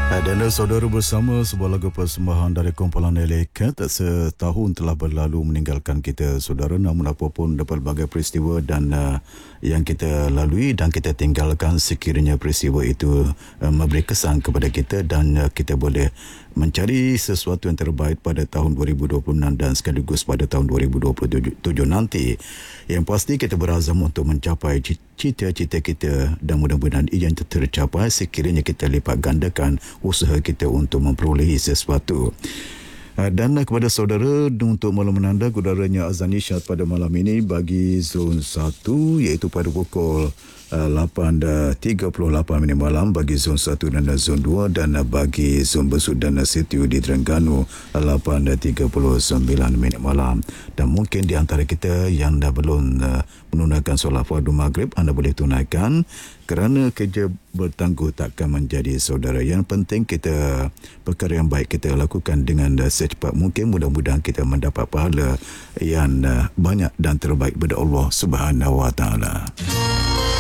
Dan saudara bersama sebuah lagu persembahan dari kumpulan Elekat. Setahun telah berlalu meninggalkan kita saudara, namun apapun dapat berbagai peristiwa dan yang kita lalui dan kita tinggalkan, sekiranya peristiwa itu memberi kesan kepada kita dan kita boleh mencari sesuatu yang terbaik pada tahun 2026 dan sekaligus pada tahun 2027 nanti. Yang pasti kita berazam untuk mencapai cita-cita kita dan mudah-mudahan ia yang tercapai sekiranya kita lipat gandakan usaha kita untuk memperolehi sesuatu. Dan kepada saudara, untuk malam menanda udaranya azan isyarat pada malam ini bagi zon 1 iaitu pada pukul 8.38 minit malam bagi zon 1 dan zon 2, dan bagi zon Besut dan Situ di Terengganu 8.39 minit malam. Dan mungkin di antara kita yang dah belum menunaikan solat fardu maghrib, anda boleh tunaikan kerana kerja bertangguh takkan menjadi saudara. Yang penting kita perkara yang baik kita lakukan dengan secepat mungkin. Mudah-mudahan kita mendapat pahala yang banyak dan terbaik pada Allah Subhanahu Wa Taala.